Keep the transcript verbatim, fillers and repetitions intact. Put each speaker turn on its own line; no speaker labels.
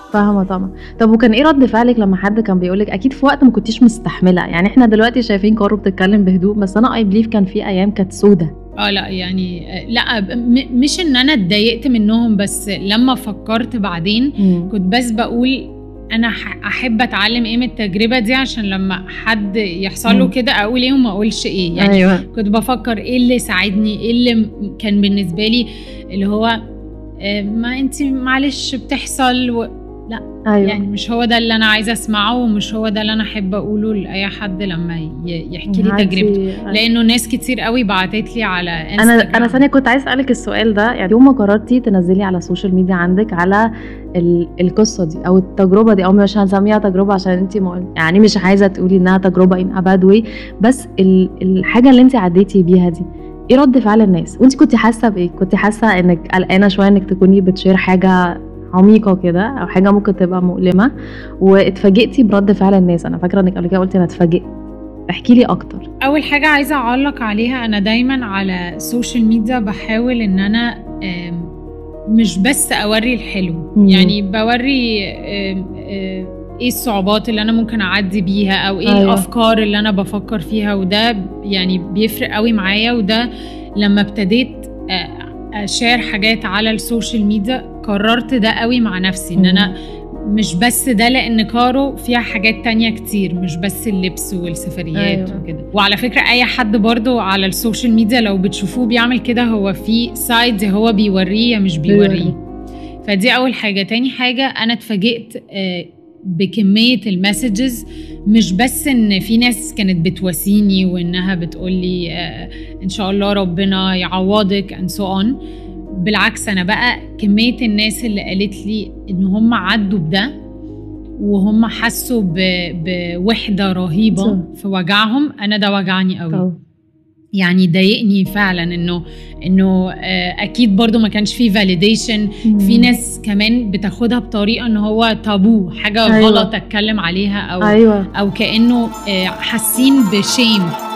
فاهمة طبعًا. طب وكان إيه رد فعلِك لمّا حد كان بيقول لِك أكيد في وقت ما كنتيش مستحملة، يعني إحنا دلوقتي شايفين كارو بتتكلم بهدوء، بس أنا I believe كان في أيام كانت سودا.
آه لأ يعني لأ ب م مش إن أنا اتضايقت منهم، بس لمّا فكرت بعدين
إمم.
كنت بس باقول أنا ح أحب أتعلم إيه من التجربة دي، عشان لمّا حد يحصل له
إمم.
كده أقول إيه وما أقولش إيه، يعني
أيوه.
كنت بافكر إيه اللي ساعدني، إيه اللي م كان بالنسبة لي اللي هو آآ ما أنتِ معلش بتحصل و لأ،
أيوه.
يعني مش هو ده اللي أنا عايزة أسمعه، ومش هو ده اللي أنا أحب أقوله لأي حد لمّا ي يحكي لي تجربته،
يعدّي أيوه.
لإنه ناس كتير أوي بعتت لي على
أنا أنا
Instagram.
ثانية كنت عايزة أسألِك السؤال ده، يعني يوم ما قررتِ تنزّلي على السوشيال ميديا عندِك على ال القصة دي أو التجربة دي، أو مش هنسميها تجربة عشان أنتِ ما يعني مش عايزة تقولي إنها تجربة in a bad way، بس ال الحاجة اللي أنتِ عدّيتِ بيها دي، إيه رد فعل الناس؟ وأنتِ كنتِ حاسة بإيه؟ كنتِ حاسة إنِك قلقانة شوية إنِك تكوني بتshare حاجة عميقة كده أو حاجة ممكن تبقى مؤلمة، واتفاجئتِ برد فعل الناس؟ أنا فاكرة إنِك قبل كده قُلتِ أنا اتفاجئت. احكي لي أكتر.
أول حاجة عايزة أعلّق عليها، أنا دايمًا على السوشيال ميديا باحاول إن أنا آمم مش بس أورّي الحلو،
إمم.
يعني باورّي آمم آآ إيه الصعوبات اللي أنا ممكن أعدّي بيها، أو إيه
أيوه.
الأفكار اللي أنا بافكّر فيها، وده يعني بيفرق أوي معايا، وده لمّا ابتديت أ أshare حاجات على السوشيال ميديا قررت ده أوي مع نفسي، إن أنا مش بس ده، لإن كارو فيها حاجات تانية كتير، مش بس اللبس والسفريات
أيوه.
وكده. وعلى فكرة أي حد برضه على السوشيال ميديا لو بتشوفوه بيعمل كده، هو في side هو بيورّيه يا مش
بيورّي.
بيورّيه. فدي أول حاجة. تاني حاجة أنا اتفاجئت آآ بكمية الmessages، مش بس إن في ناس كانت بتواسيني وإنها بتقول لي آآ إن شاء الله ربنا يعوّضِك and so on. بالعكس أنا بقى كمية الناس اللي قالت لي إن هم عدّوا بده، وهم حسّوا ب بوحدة رهيبة
صح.
في وجعهم، أنا ده وجعني أوي.
طبعًا.
يعني ضايقني فعلًا إنه إنه آآ أكيد برضه ما كانش في validation،
إمم.
في ناس كمان بتاخدها بطريقة إن هو تابو، حاجة
أيوه.
غلط أتكلم عليها، أو
أيوه.
أو كأنه آآ حاسين بshame.